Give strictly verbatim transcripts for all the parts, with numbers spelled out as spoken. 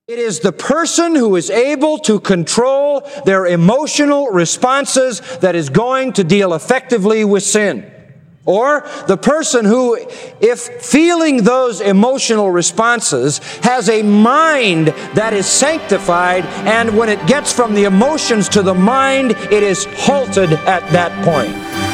It is the person who is able to control their emotional responses that is going to deal effectively with sin. Or the person who, if feeling those emotional responses, has a mind that is sanctified, and when it gets from the emotions to the mind, it is halted at that point.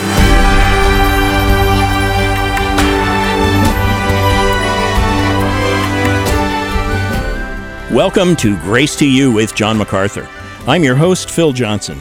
Welcome to Grace to You with John MacArthur. I'm your host, Phil Johnson.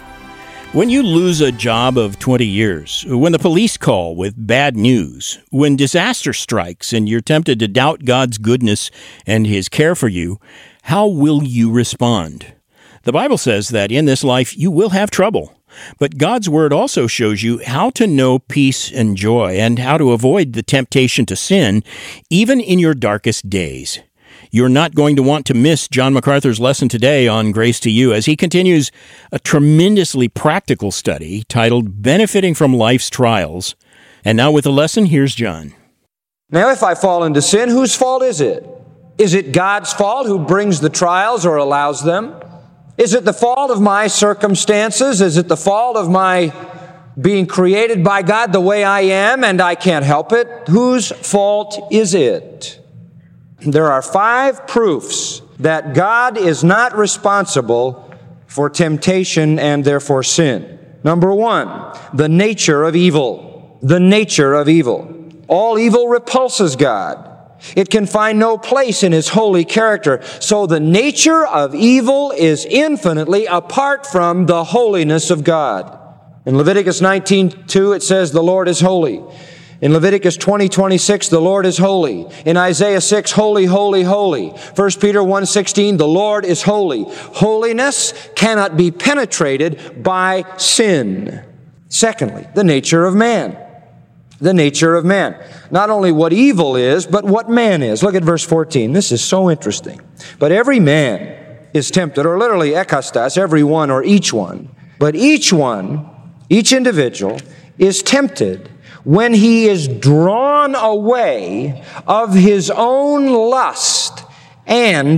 When you lose a job of twenty years, when the police call with bad news, when disaster strikes and you're tempted to doubt God's goodness and His care for you, how will you respond? The Bible says that in this life you will have trouble, but God's Word also shows you how to know peace and joy and how to avoid the temptation to sin, even in your darkest days. You're not going to want to miss John MacArthur's lesson today on Grace to You as he continues a tremendously practical study titled Benefiting from Life's Trials. And now with the lesson, here's John. Now, if I fall into sin, whose fault is it? Is it God's fault who brings the trials or allows them? Is it the fault of my circumstances? Is it the fault of my being created by God the way I am and I can't help it? Whose fault is it? There are five proofs that God is not responsible for temptation and therefore sin. Number one, the nature of evil. The nature of evil. All evil repulses God. It can find no place in His holy character. So the nature of evil is infinitely apart from the holiness of God. In Leviticus nineteen two, it says, "The Lord is holy." In Leviticus twenty twenty-six, the Lord is holy. In Isaiah six, holy, holy, holy. First Peter one sixteen, the Lord is holy. Holiness cannot be penetrated by sin. Secondly, the nature of man. The nature of man. Not only what evil is, but what man is. Look at verse fourteen. This is so interesting. But every man is tempted, or literally ekastas, every one or each one. But each one, each individual, is tempted when he is drawn away of his own lust and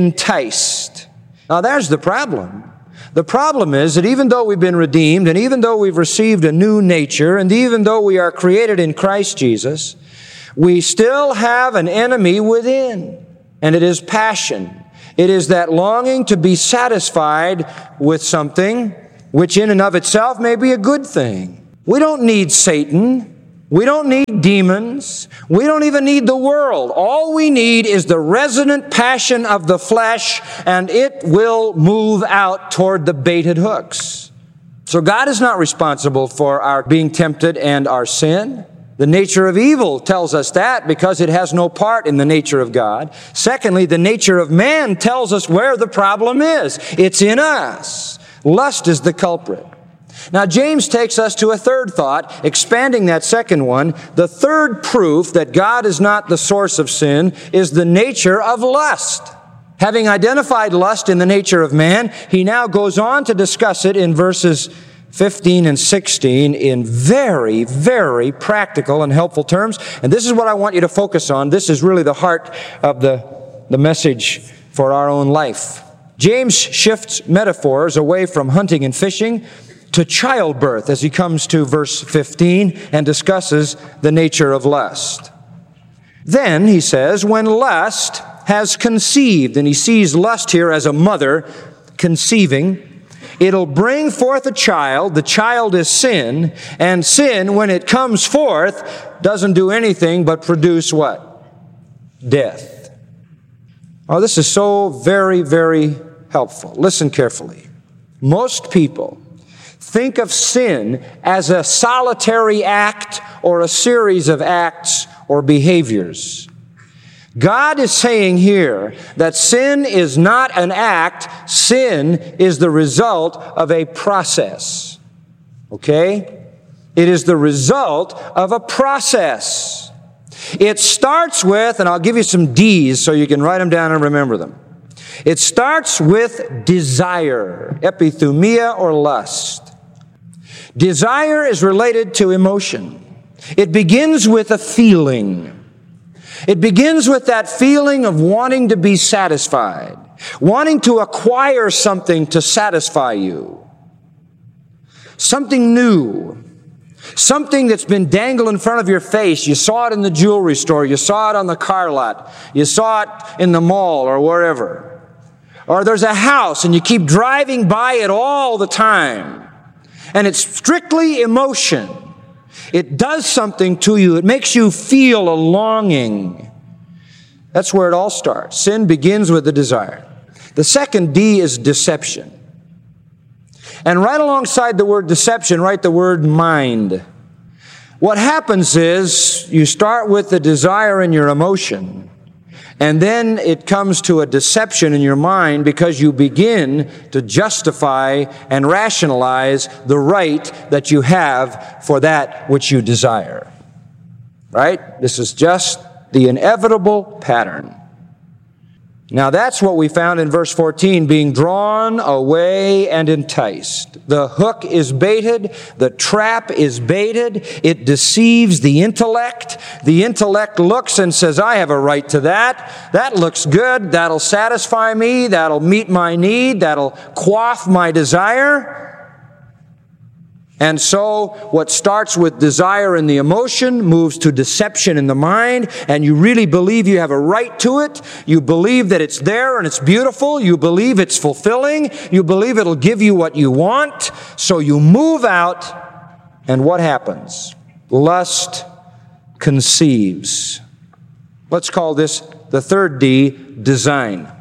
enticed. Now there's the problem. The problem is that even though we've been redeemed, and even though we've received a new nature, and even though we are created in Christ Jesus, we still have an enemy within, and it is passion. It is that longing to be satisfied with something which in and of itself may be a good thing. We don't need Satan. We don't need demons. We don't even need the world. All we need is the resonant passion of the flesh, and it will move out toward the baited hooks. So God is not responsible for our being tempted and our sin. The nature of evil tells us that because it has no part in the nature of God. Secondly, the nature of man tells us where the problem is. It's in us. Lust is the culprit. Now, James takes us to a third thought, expanding that second one. The third proof that God is not the source of sin is the nature of lust. Having identified lust in the nature of man, he now goes on to discuss it in verses fifteen and sixteen in very, very practical and helpful terms. And this is what I want you to focus on. This is really the heart of the, the message for our own life. James shifts metaphors away from hunting and fishing to childbirth as he comes to verse fifteen and discusses the nature of lust. Then, he says, when lust has conceived, and he sees lust here as a mother conceiving, it'll bring forth a child. The child is sin, and sin, when it comes forth, doesn't do anything but produce what? Death. Oh, this is so very, very helpful. Listen carefully. Most people think of sin as a solitary act or a series of acts or behaviors. God is saying here that sin is not an act. Sin is the result of a process. Okay? It is the result of a process. It starts with, and I'll give you some D's so you can write them down and remember them. It starts with desire, epithumia or lust. Desire is related to emotion. It begins with a feeling. It begins with that feeling of wanting to be satisfied, wanting to acquire something to satisfy you. Something new. Something that's been dangled in front of your face. You saw it in the jewelry store. You saw it on the car lot. You saw it in the mall or wherever. Or there's a house and you keep driving by it all the time. And it's strictly emotion. It does something to you. It makes you feel a longing. That's where it all starts. Sin begins with the desire. The second D is deception. And right alongside the word deception, write the word mind. What happens is you start with the desire in your emotion, and then it comes to a deception in your mind because you begin to justify and rationalize the right that you have for that which you desire. Right? This is just the inevitable pattern. Now that's what we found in verse fourteen, being drawn away and enticed. The hook is baited, the trap is baited, it deceives the intellect. The intellect looks and says, I have a right to that. That looks good, that'll satisfy me, that'll meet my need, that'll quaff my desire. And so what starts with desire in the emotion moves to deception in the mind, and you really believe you have a right to it. You believe that it's there and it's beautiful. You believe it's fulfilling. You believe it'll give you what you want. So you move out, and what happens? Lust conceives. Let's call this the third D, design.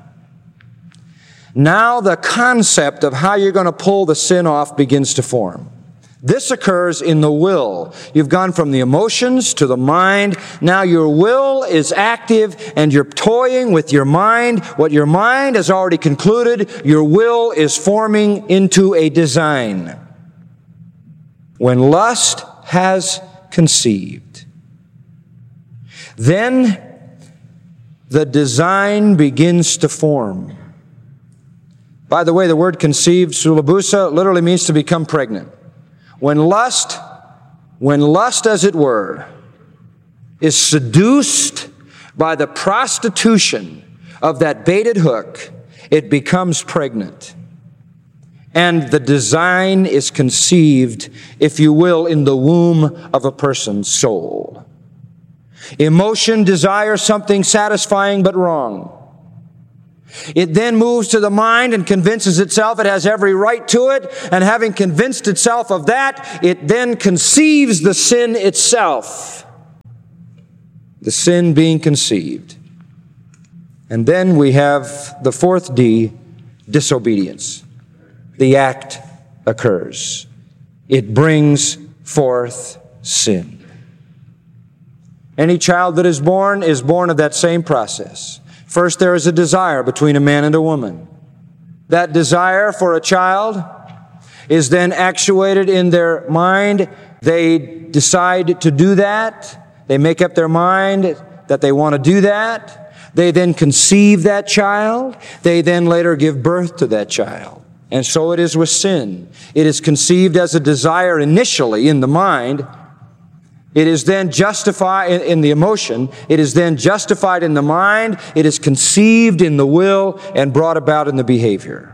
Now the concept of how you're going to pull the sin off begins to form. This occurs in the will. You've gone from the emotions to the mind. Now your will is active and you're toying with your mind. What your mind has already concluded, your will is forming into a design. When lust has conceived, then the design begins to form. By the way, the word conceived, sulabusa, literally means to become pregnant. When lust, when lust, as it were, is seduced by the prostitution of that baited hook, it becomes pregnant. And the design is conceived, if you will, in the womb of a person's soul. Emotion desires something satisfying but wrong. It then moves to the mind and convinces itself it has every right to it, and having convinced itself of that, it then conceives the sin itself. The sin being conceived. And then we have the fourth D, disobedience. The act occurs. It brings forth sin. Any child that is born is born of that same process. First, there is a desire between a man and a woman. That desire for a child is then actuated in their mind. They decide to do that. They make up their mind that they want to do that. They then conceive that child. They then later give birth to that child. And so it is with sin. It is conceived as a desire initially in the mind. It is then justified in the emotion. It is then justified in the mind. It is conceived in the will and brought about in the behavior.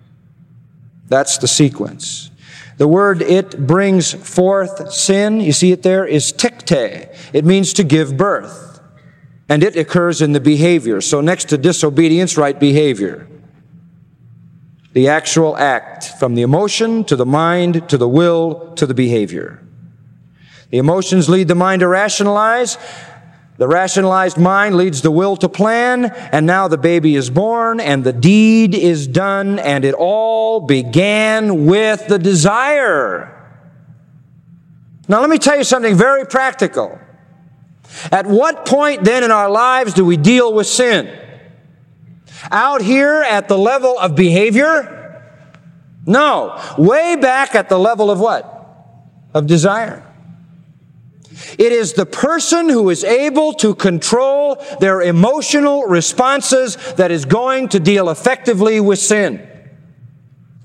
That's the sequence. The word "it brings forth sin," you see it there, is tikte. It means to give birth. And it occurs in the behavior. So next to disobedience, write behavior. The actual act, from the emotion to the mind to the will to the behavior. The emotions lead the mind to rationalize. The rationalized mind leads the will to plan. And now the baby is born and the deed is done, and it all began with the desire. Now let me tell you something very practical. At what point then in our lives do we deal with sin? Out here at the level of behavior? No. Way back at the level of what? Of desire. It is the person who is able to control their emotional responses that is going to deal effectively with sin.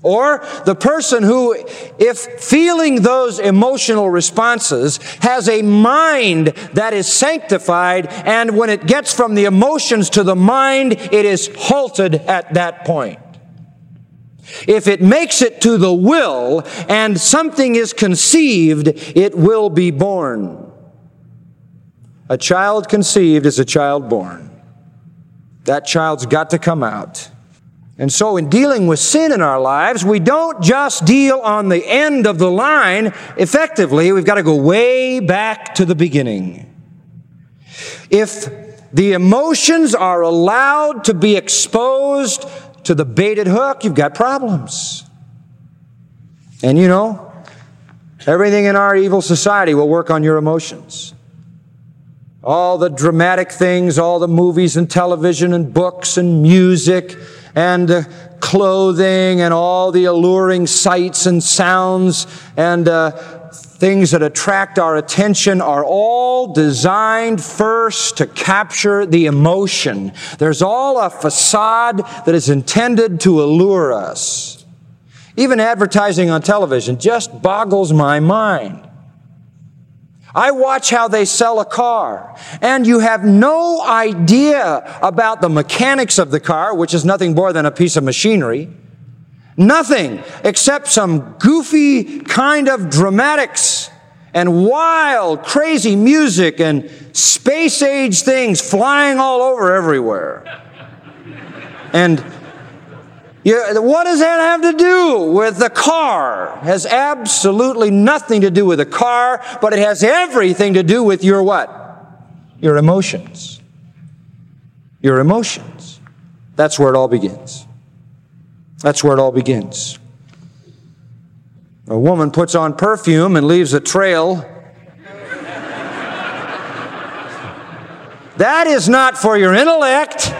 Or the person who, if feeling those emotional responses, has a mind that is sanctified, and when it gets from the emotions to the mind, it is halted at that point. If it makes it to the will and something is conceived, it will be born. A child conceived is a child born. That child's got to come out. And so in dealing with sin in our lives, we don't just deal on the end of the line effectively. We've got to go way back to the beginning. If the emotions are allowed to be exposed to the baited hook, you've got problems. And you know, everything in our evil society will work on your emotions. All the dramatic things, all the movies and television and books and music and uh, clothing and all the alluring sights and sounds and uh, things that attract our attention are all designed first to capture the emotion. There's all a facade that is intended to allure us. Even advertising on television just boggles my mind. I watch how they sell a car, and you have no idea about the mechanics of the car, which is nothing more than a piece of machinery. Nothing except some goofy kind of dramatics and wild, crazy music and space-age things flying all over everywhere. And You, what does that have to do with the car? It has absolutely nothing to do with the car, but it has everything to do with your what? Your emotions. Your emotions. That's where it all begins. That's where it all begins. A woman puts on perfume and leaves a trail. That is not for your intellect.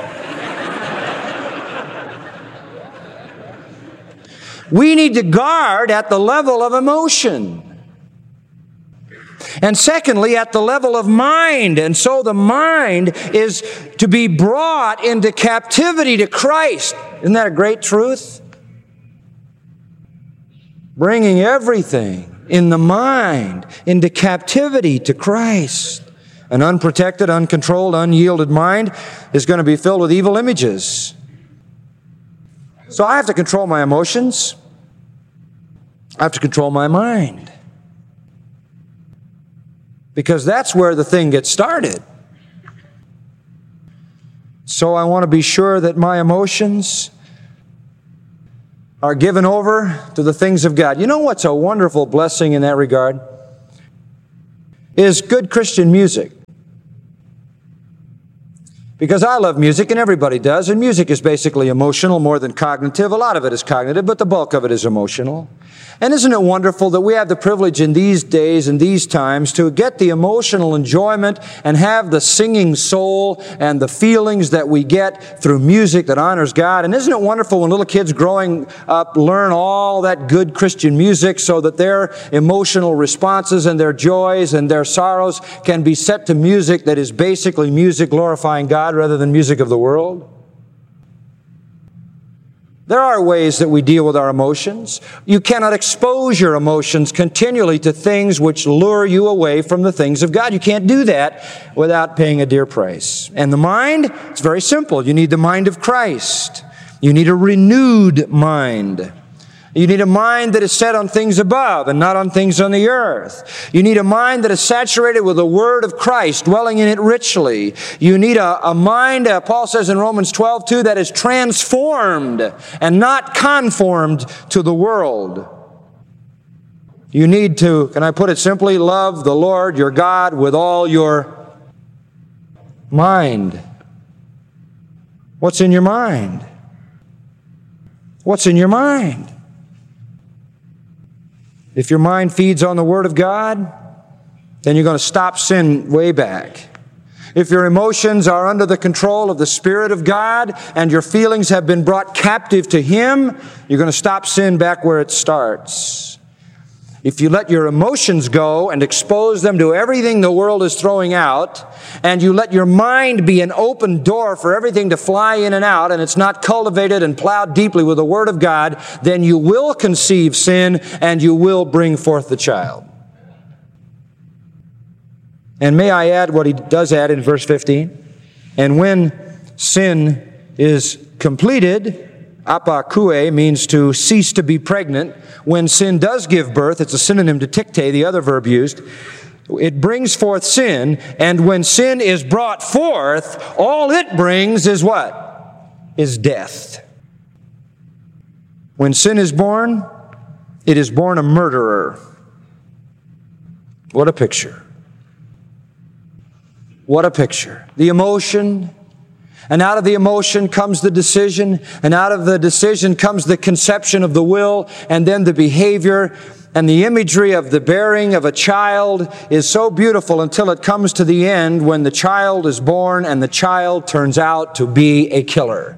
We need to guard at the level of emotion. And secondly, at the level of mind. And so the mind is to be brought into captivity to Christ. Isn't that a great truth? Bringing everything in the mind into captivity to Christ. An unprotected, uncontrolled, unyielded mind is going to be filled with evil images. So I have to control my emotions. I have to control my mind. Because that's where the thing gets started. So I want to be sure that my emotions are given over to the things of God. You know what's a wonderful blessing in that regard? Is good Christian music. Because I love music, and everybody does, and music is basically emotional more than cognitive. A lot of it is cognitive, but the bulk of it is emotional. And isn't it wonderful that we have the privilege in these days and these times to get the emotional enjoyment and have the singing soul and the feelings that we get through music that honors God? And isn't it wonderful when little kids growing up learn all that good Christian music so that their emotional responses and their joys and their sorrows can be set to music that is basically music glorifying God rather than music of the world? There are ways that we deal with our emotions. You cannot expose your emotions continually to things which lure you away from the things of God. You can't do that without paying a dear price. And the mind, it's very simple. You need the mind of Christ. You need a renewed mind. You need a mind that is set on things above and not on things on the earth. You need a mind that is saturated with the Word of Christ, dwelling in it richly. You need a, a mind, uh, Paul says in Romans twelve two, that is transformed and not conformed to the world. You need to, can I put it simply, love the Lord your God with all your mind. What's in your mind? What's in your mind? If your mind feeds on the Word of God, then you're going to stop sin way back. If your emotions are under the control of the Spirit of God and your feelings have been brought captive to Him, you're going to stop sin back where it starts. If you let your emotions go and expose them to everything the world is throwing out, and you let your mind be an open door for everything to fly in and out, and it's not cultivated and plowed deeply with the Word of God, then you will conceive sin and you will bring forth the child. And may I add what he does add in verse fifteen? And when sin is completed, apakue means to cease to be pregnant. When sin does give birth, it's a synonym to tikte, the other verb used. It brings forth sin, and when sin is brought forth, all it brings is what? Is death. When sin is born, it is born a murderer. What a picture. What a picture. The emotion, and out of the emotion comes the decision, and out of the decision comes the conception of the will, and then the behavior. And the imagery of the bearing of a child is so beautiful until it comes to the end when the child is born and the child turns out to be a killer.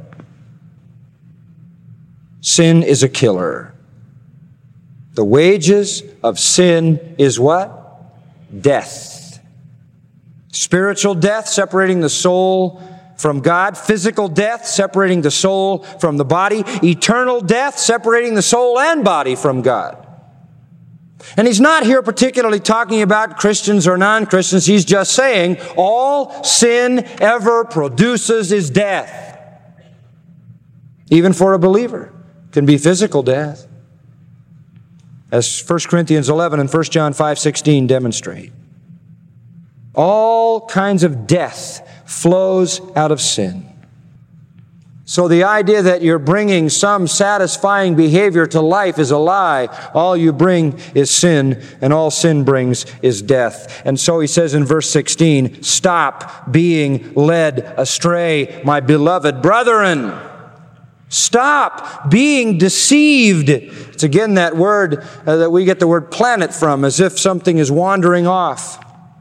Sin is a killer. The wages of sin is what? Death. Spiritual death, separating the soul from God. Physical death, separating the soul from the body. Eternal death, separating the soul and body from God. And he's not here particularly talking about Christians or non-Christians. He's just saying all sin ever produces is death. Even for a believer, it can be physical death, as First Corinthians eleven and First John five sixteen demonstrate. All kinds of death flows out of sin. So the idea that you're bringing some satisfying behavior to life is a lie. All you bring is sin, and all sin brings is death. And so he says in verse sixteen, stop being led astray, my beloved brethren. Stop being deceived. It's again that word uh, that we get the word planet from, as if something is wandering off.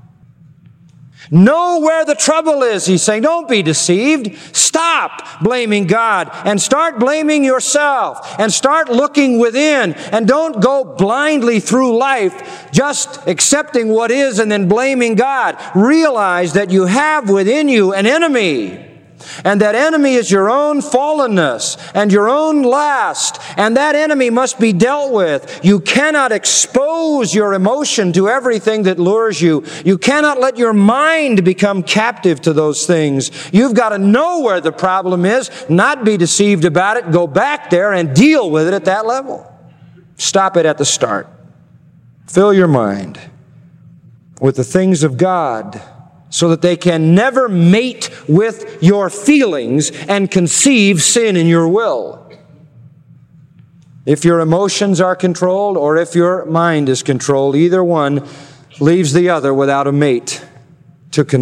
Know where the trouble is, he's saying. Don't be deceived. Stop blaming God and start blaming yourself and start looking within, and don't go blindly through life just accepting what is and then blaming God. Realize that you have within you an enemy. And that enemy is your own fallenness and your own lust. And that enemy must be dealt with. You cannot expose your emotion to everything that lures you. You cannot let your mind become captive to those things. You've got to know where the problem is, not be deceived about it, go back there and deal with it at that level. Stop it at the start. Fill your mind with the things of God, so that they can never mate with your feelings and conceive sin in your will. If your emotions are controlled or if your mind is controlled, either one leaves the other without a mate to conceive.